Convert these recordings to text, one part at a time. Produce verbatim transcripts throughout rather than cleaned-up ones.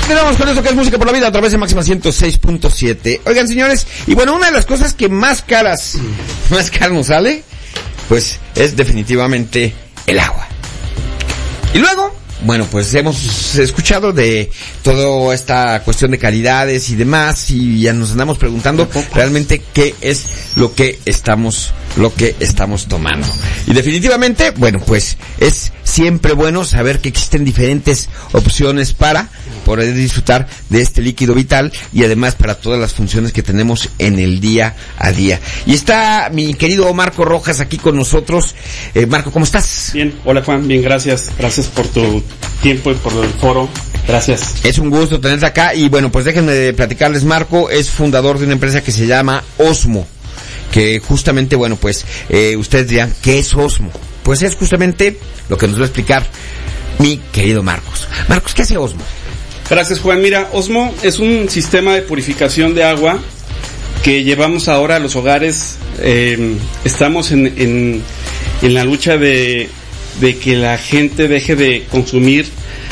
Continuamos con eso que es Música por la Vida a través de Máxima ciento seis punto siete. Oigan, señores, y bueno, una de las cosas que más caras, más caro nos sale, pues es definitivamente el agua. Y luego, bueno, pues hemos escuchado de toda esta cuestión de calidades y demás, y ya nos andamos preguntando realmente qué es lo que estamos, lo que estamos tomando. Y definitivamente, bueno, pues es siempre bueno saber que existen diferentes opciones para poder disfrutar de este líquido vital y además para todas las funciones que tenemos en el día a día. Y está mi querido Marco Rojas aquí con nosotros. Eh, Marco, ¿cómo estás? Bien, hola Juan, bien, gracias. Gracias por tu tiempo y por el foro. Gracias. Es un gusto tenerte acá y bueno, pues déjenme platicarles. Marco es fundador de una empresa que se llama Osmo, que justamente, bueno, pues eh, ustedes dirán, ¿qué es Osmo? Pues es justamente lo que nos va a explicar mi querido Marcos. Marcos, ¿qué hace Osmo? Gracias Juan. Mira, Osmo es un sistema de purificación de agua que llevamos ahora a los hogares. Eh, estamos en, en, en la lucha de, de que la gente deje de consumir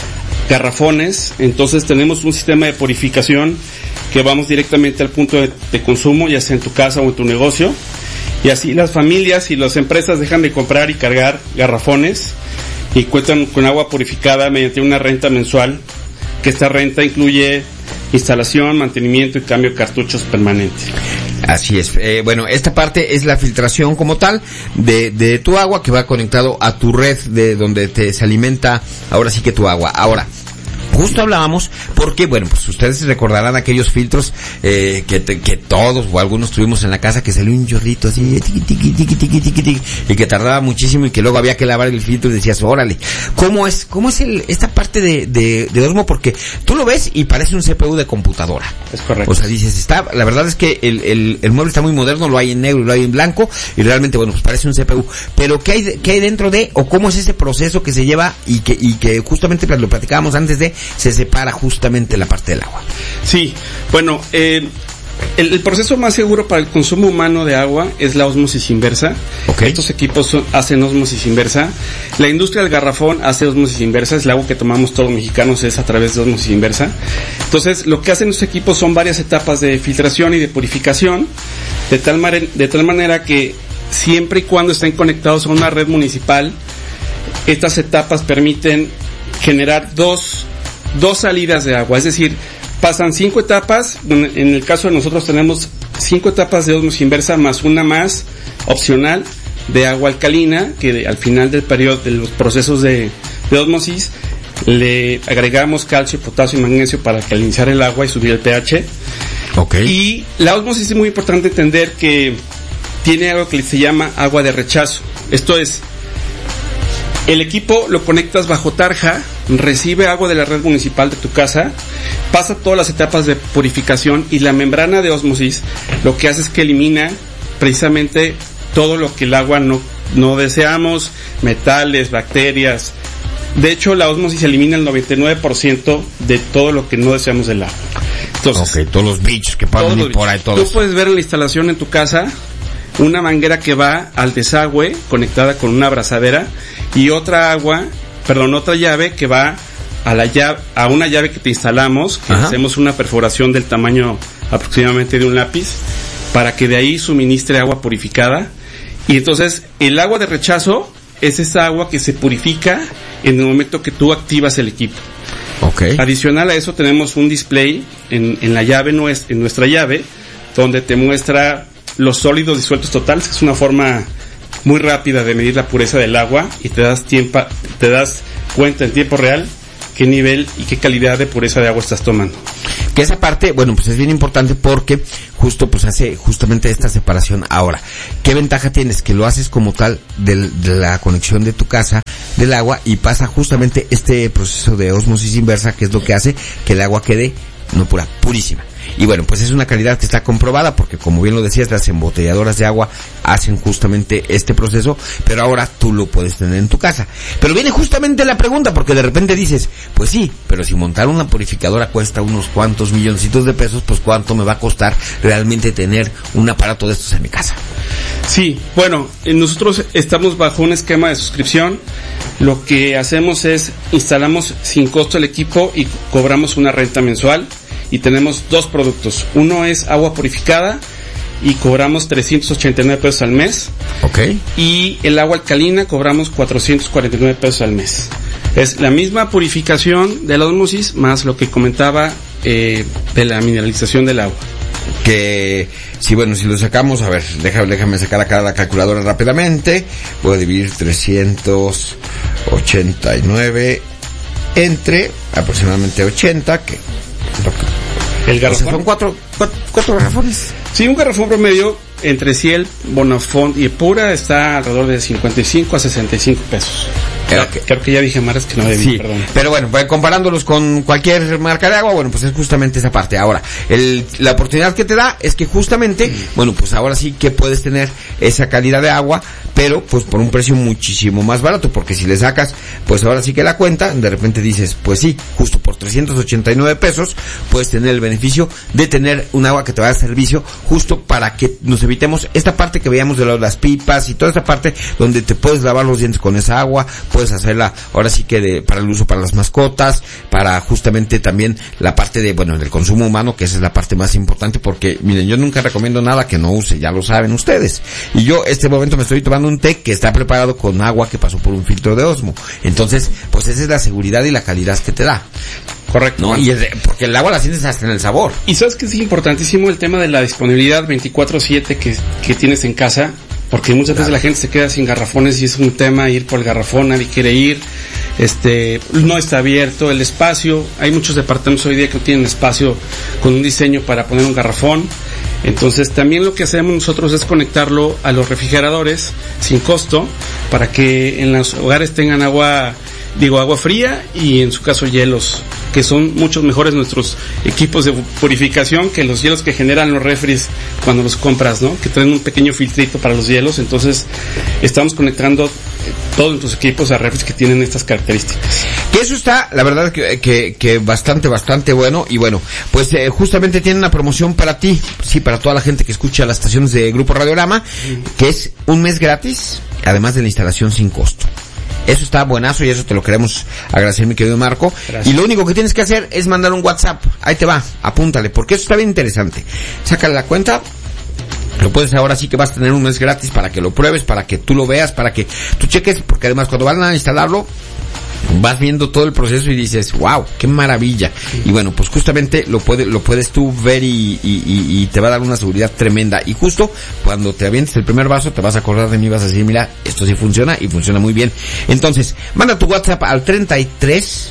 garrafones. Entonces tenemos un sistema de purificación que vamos directamente al punto de, de consumo, ya sea en tu casa o en tu negocio. Y así las familias y las empresas dejan de comprar y cargar garrafones y cuentan con agua purificada mediante una renta mensual, que esta renta incluye instalación, mantenimiento y cambio de cartuchos permanente. Así es. Eh, bueno, esta parte es la filtración como tal de, de tu agua que va conectado a tu red de donde te se alimenta ahora sí que tu agua. Ahora, justo hablábamos porque, bueno, pues ustedes recordarán aquellos filtros eh, que, te, que todos o algunos tuvimos en la casa, que salió un chorrito así tiqui, tiqui, tiqui, tiqui, tiqui, tiqui, y que tardaba muchísimo y que luego había que lavar el filtro y decías, órale, ¿cómo es cómo es el, esta parte de, de, de Osmo? Porque tú lo ves y parece un C P U de computadora. Es correcto. O sea, dices, está, la verdad es que el, el, el mueble está muy moderno, lo hay en negro y lo hay en blanco y realmente, bueno, pues parece un C P U. Pero ¿qué hay, qué hay dentro de, o cómo es ese proceso que se lleva y que, y que justamente lo platicábamos antes de, se separa justamente la parte del agua? Sí, bueno, eh, el, el proceso más seguro para el consumo humano de agua es la ósmosis inversa. Okay. Estos equipos son, hacen ósmosis inversa. La industria del garrafón hace ósmosis inversa, es el agua que tomamos todos los mexicanos, es a través de ósmosis inversa. Entonces, lo que hacen estos equipos son varias etapas de filtración y de purificación, de tal, mare, de tal manera que siempre y cuando estén conectados a una red municipal, estas etapas permiten generar dos dos salidas de agua, es decir, pasan cinco etapas. En el caso de nosotros tenemos cinco etapas de ósmosis inversa más una más opcional de agua alcalina, que de, al final del periodo de los procesos de, de ósmosis le agregamos calcio, potasio y magnesio para alcalinizar el agua y subir el pH. Okay. Y la ósmosis es muy importante entender que tiene algo que se llama agua de rechazo. Esto es, el equipo lo conectas bajo tarja, recibe agua de la red municipal de tu casa, pasa todas las etapas de purificación y la membrana de ósmosis lo que hace es que elimina precisamente todo lo que el agua no, no deseamos, metales, bacterias. De hecho, la ósmosis elimina el noventa y nueve por ciento de todo lo que no deseamos del agua. Entonces, okay, todos los bichos que pasan todos por ahí, todos. Tú puedes ver en la instalación en tu casa una manguera que va al desagüe conectada con una abrazadera y otra agua, perdón, otra llave que va a la llave, a una llave que te instalamos, que Ajá. hacemos una perforación del tamaño aproximadamente de un lápiz para que de ahí suministre agua purificada. Y entonces el agua de rechazo es esa agua que se purifica en el momento que tú activas el equipo. Okay. Adicional a eso tenemos un display en, en la llave, en nuestra llave, donde te muestra los sólidos disueltos totales, que es una forma muy rápida de medir la pureza del agua y te das tiempo, te das cuenta en tiempo real qué nivel y qué calidad de pureza de agua estás tomando. Que esa parte, bueno, pues es bien importante porque justo pues hace justamente esta separación. Ahora, ¿qué ventaja tienes? Que lo haces como tal de, de la conexión de tu casa, del agua, y pasa justamente este proceso de ósmosis inversa, que es lo que hace que el agua quede no pura, purísima. Y bueno, pues es una calidad que está comprobada porque, como bien lo decías, las embotelladoras de agua hacen justamente este proceso, pero ahora tú lo puedes tener en tu casa. Pero viene justamente la pregunta, porque de repente dices, pues sí, pero si montar una purificadora cuesta unos cuantos milloncitos de pesos, pues cuánto me va a costar realmente tener un aparato de estos en mi casa. Sí, bueno, nosotros estamos bajo un esquema de suscripción. Lo que hacemos es instalamos sin costo el equipo y cobramos una renta mensual, y tenemos dos productos. Uno es agua purificada y cobramos trescientos ochenta y nueve pesos al mes. Okay. Y el agua alcalina cobramos cuatrocientos cuarenta y nueve pesos al mes. Es la misma purificación de la ósmosis más lo que comentaba eh, de la mineralización del agua. Que, si bueno, si lo sacamos, a ver, déjame, déjame sacar acá la calculadora rápidamente. Voy a dividir trescientos ochenta y nueve entre aproximadamente ochenta, que... El garrafón. O sea, son cuatro, cuatro, cuatro garrafones. Sí, un garrafón promedio entre Ciel, Bonafont y Epura está alrededor de cincuenta y cinco a sesenta y cinco pesos. Creo que, creo que ya dije más que no debí, sí, perdón. Pero bueno, comparándolos con cualquier marca de agua, bueno, pues es justamente esa parte. Ahora, el, la oportunidad que te da es que justamente, mm. bueno, pues ahora sí que puedes tener esa calidad de agua, pero pues por un precio muchísimo más barato, porque si le sacas, pues ahora sí que la cuenta, de repente dices, pues sí, justo por trescientos ochenta y nueve pesos, puedes tener el beneficio de tener un agua que te va a dar servicio, justo para que nos evitemos esta parte que veíamos de las pipas y toda esta parte donde te puedes lavar los dientes con esa agua, puedes hacerla ahora sí que de, para el uso para las mascotas, para justamente también la parte de, bueno, del consumo humano, que esa es la parte más importante, porque miren, yo nunca recomiendo nada que no use, ya lo saben ustedes. Y yo este momento me estoy tomando un té que está preparado con agua que pasó por un filtro de Osmo. Entonces, pues esa es la seguridad y la calidad que te da. Correcto. ¿No? Y el, porque el agua la sientes hasta en el sabor. Y sabes que es importantísimo el tema de la disponibilidad veinticuatro siete que, que tienes en casa, porque muchas veces claro. La gente se queda sin garrafones y es un tema ir por el garrafón, nadie quiere ir, este, no está abierto el espacio, hay muchos departamentos hoy día que no tienen espacio con un diseño para poner un garrafón. Entonces también lo que hacemos nosotros es conectarlo a los refrigeradores sin costo para que en los hogares tengan agua, digo agua fría y en su caso hielos, que son muchos mejores nuestros equipos de purificación que los hielos que generan los refris cuando los compras, ¿no? Que traen un pequeño filtrito para los hielos. Entonces estamos conectando todos nuestros equipos a refris que tienen estas características. Que eso está, la verdad, que, que, que bastante, bastante bueno. Y bueno, pues eh, justamente tiene una promoción para ti, sí, para toda la gente que escucha las estaciones de Grupo Radiorama, que es un mes gratis, además de la instalación sin costo. Eso está buenazo y eso te lo queremos agradecer, mi querido Marco. Gracias. Y lo único que tienes que hacer es mandar un WhatsApp. Ahí te va, apúntale, porque eso está bien interesante. Sácale la cuenta. Lo puedes ahora sí que vas a tener un mes gratis para que lo pruebes, para que tú lo veas, para que tú cheques, porque además cuando van a instalarlo, vas viendo todo el proceso y dices, wow, qué maravilla. Y bueno, pues justamente lo puedes, lo puedes tú ver y, y, y, y te va a dar una seguridad tremenda. Y justo cuando te avientes el primer vaso, te vas a acordar de mí y vas a decir, mira, esto sí funciona y funciona muy bien. Entonces, manda tu WhatsApp al treinta y tres,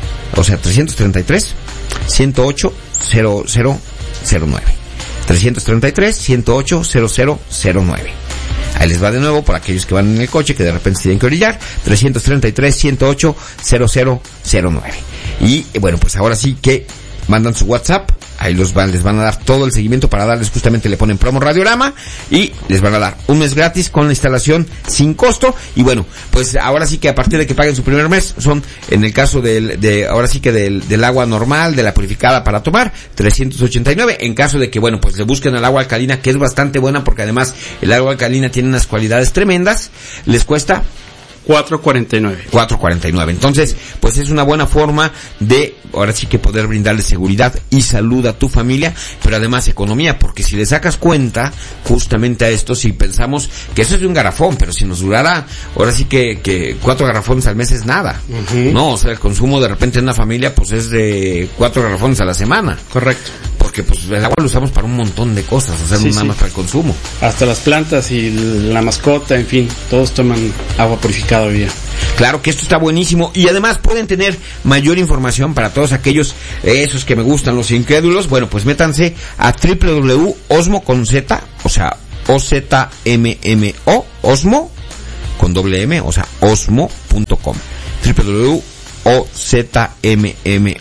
o sea, trescientos treinta y tres, ciento ocho, cero cero cero nueve. trescientos treinta y tres, ciento ocho, cero cero cero nueve. Ahí les va de nuevo para aquellos que van en el coche que de repente tienen que orillar. trescientos treinta y tres, ciento ocho, cero cero cero nueve. Y bueno, pues ahora sí que mandan su WhatsApp. Ahí los van, les van a dar todo el seguimiento para darles, justamente le ponen promo Radiorama y les van a dar un mes gratis con la instalación sin costo. Y bueno, pues ahora sí que a partir de que paguen su primer mes, son, en el caso del, de, ahora sí que del, del agua normal, de la purificada para tomar, trescientos ochenta y nueve. En caso de que, bueno, pues le busquen el agua alcalina, que es bastante buena porque además el agua alcalina tiene unas cualidades tremendas, les cuesta cuatro cuarenta y nueve. cuatro cuarenta y nueve. Entonces, pues es una buena forma de, ahora sí que poder brindarle seguridad y salud a tu familia, pero además economía, porque si le sacas cuenta justamente a esto, si pensamos que eso es de un garrafón, pero si nos durara, ahora sí que, que cuatro garrafones al mes es nada. Uh-huh. No, o sea, el consumo de repente en una familia, pues es de cuatro garrafones a la semana. Correcto. Porque pues el agua lo usamos para un montón de cosas, o sea, sí, no nada sí. más para el consumo. Hasta las plantas y la mascota, en fin, todos toman agua purificada hoy día. Claro que esto está buenísimo y además pueden tener mayor información para todos aquellos, eh, esos que me gustan, los incrédulos. Bueno, pues métanse a doble u doble u doble u punto osmo con z, o sea, O Z M M O, Osmo, con doble M, o sea, osmo punto com. doble u doble u doble u punto o z m m o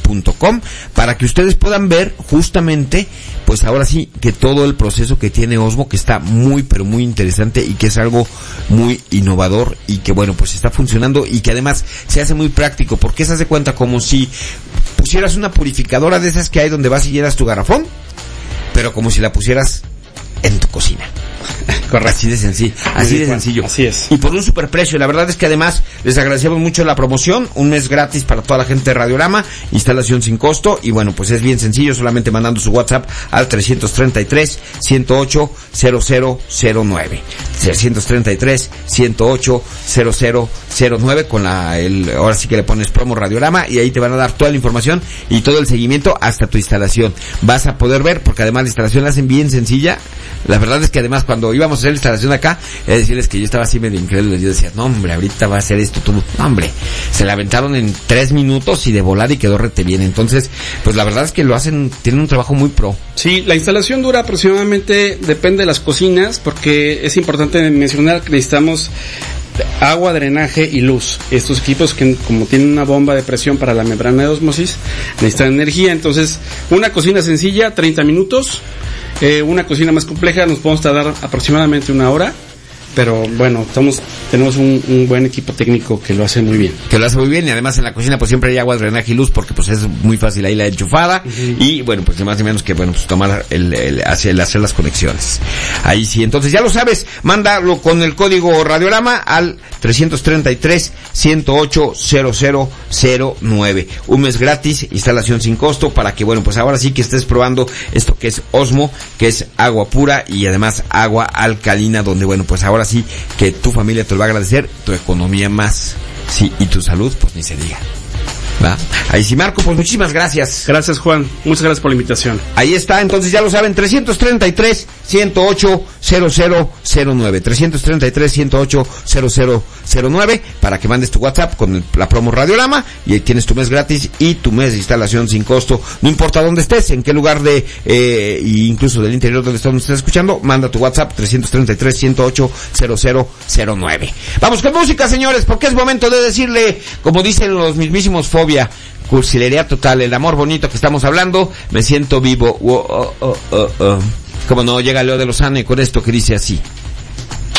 punto com para que ustedes puedan ver justamente, pues ahora sí, que todo el proceso que tiene Osmo, que está muy, pero muy interesante y que es algo muy innovador y que bueno, pues está funcionando y que además se hace muy práctico, porque se hace cuenta como si pusieras una purificadora de esas que hay donde vas y llenas tu garrafón, pero como si la pusieras en tu cocina. Correcto. Así de sencillo, así de sencillo. Así es. Y por un superprecio. La verdad es que además les agradecemos mucho la promoción, un mes gratis para toda la gente de Radiorama, instalación sin costo, y bueno, pues es bien sencillo, solamente mandando su WhatsApp al trescientos treinta y tres, ciento ocho, cero cero cero nueve. trescientos treinta y tres, ciento ocho, cero cero cero nueve con la, el, ahora sí que le pones promo Radiorama y ahí te van a dar toda la información y todo el seguimiento hasta tu instalación. Vas a poder ver, porque además la instalación la hacen bien sencilla. La verdad es que además cuando íbamos a hacer la instalación acá, es decirles que yo estaba así medio incrédulo. Yo decía, no hombre, ahorita va a hacer esto todo. No hombre, se la aventaron en tres minutos y de volada y quedó rete bien. Entonces, pues la verdad es que lo hacen, tienen un trabajo muy pro. Sí, la instalación dura aproximadamente, depende de las cocinas, porque es importante mencionar que necesitamos agua, drenaje y luz. Estos equipos que como tienen una bomba de presión para la membrana de ósmosis, necesitan energía. Entonces, una cocina sencilla, treinta minutos. Eh, una cocina más compleja nos podemos tardar aproximadamente una hora, pero bueno, estamos, tenemos un, un buen equipo técnico que lo hace muy bien. Que lo hace muy bien, y además en la cocina pues siempre hay agua, drenaje y luz, porque pues es muy fácil ahí la enchufada, uh-huh. Y bueno, pues más y menos que bueno, pues tomar el, el, hacer, el hacer las conexiones. Ahí sí, entonces ya lo sabes, mándalo con el código Radiorama al trescientos treinta y tres, ciento ocho, cero cero cero nueve. Un mes gratis, instalación sin costo, para que bueno, pues ahora sí que estés probando esto que es Osmo, que es agua pura y además agua alcalina, donde bueno, pues ahora sí que tu familia te lo va a agradecer, tu economía más, sí, y tu salud, pues ni se diga. ¿Va? Ahí sí, Marco, pues muchísimas gracias. Gracias, Juan. Muchas gracias por la invitación. Ahí está, entonces ya lo saben, trescientos treinta y tres, ciento ocho, cero cero cero nueve. trescientos treinta y tres, ciento ocho, cero cero cero nueve para que mandes tu WhatsApp con el, la promo Radiorama, y ahí tienes tu mes gratis y tu mes de instalación sin costo. No importa dónde estés, en qué lugar de, eh, incluso del interior donde estás, donde estés escuchando, manda tu WhatsApp trescientos treinta y tres, ciento ocho, cero cero cero nueve. Vamos con música, señores, porque es momento de decirle, como dicen los mismísimos Fobia, cursilería total, el amor bonito que estamos hablando, me siento vivo. Oh, oh, oh, oh, oh. Como no, llega Leo de Lozano y con esto que dice así.